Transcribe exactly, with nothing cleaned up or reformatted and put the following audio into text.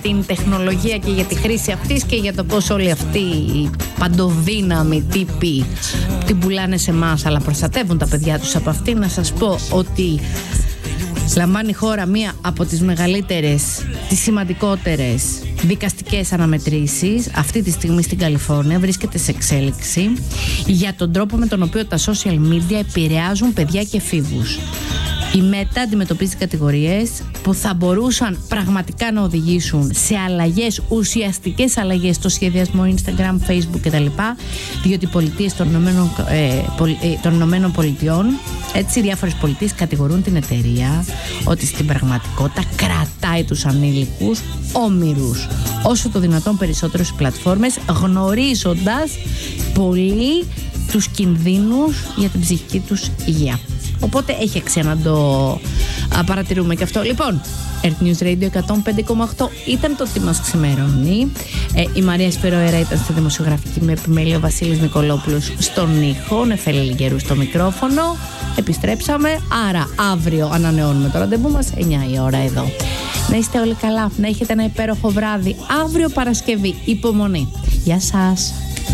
την τεχνολογία και για τη χρήση αυτής και για το πώς όλοι αυτοί οι παντοδύναμοι τύποι την πουλάνε σε εμάς αλλά προστατεύουν τα παιδιά τους από αυτή. Να σας πω ότι λαμβάνει η χώρα μία από τις μεγαλύτερες, τις σημαντικότερες δικαστικές αναμετρήσεις αυτή τη στιγμή στην Καλιφόρνια, βρίσκεται σε εξέλιξη για τον τρόπο με τον οποίο τα social media επηρεάζουν παιδιά και εφήβους. Η Meta αντιμετωπίζει κατηγορίες που θα μπορούσαν πραγματικά να οδηγήσουν σε αλλαγές, ουσιαστικές αλλαγές στο σχεδιασμό Instagram, Facebook κτλ. Διότι οι πολιτείες των Ηνωμένων, ε, πολι, ε, των Ηνωμένων Πολιτειών, έτσι διάφορες πολιτείες κατηγορούν την εταιρεία ότι στην πραγματικότητα κρατάει τους ανήλικους όμηρους όσο το δυνατόν περισσότερες πλατφόρμες, γνωρίζοντας πολύ τους κινδύνους για την ψυχική τους υγεία. Οπότε έχει αξία να το α, παρατηρούμε και αυτό. Λοιπόν, Earth News Radio εκατόν πέντε κόμμα οκτώ ήταν το τι μας ξημερώνει. Ε, η Μαρία Σπυροέρα ήταν στη δημοσιογραφική με επιμέλεια, ο Βασίλης Νικολόπουλος στον ήχο, Νεφέλη Λιγερού στο μικρόφωνο. Επιστρέψαμε, άρα αύριο ανανεώνουμε το ραντεβού μας, εννιά η ώρα εδώ. Να είστε όλοι καλά, να έχετε ένα υπέροχο βράδυ. Αύριο Παρασκευή, υπομονή. Γεια σας.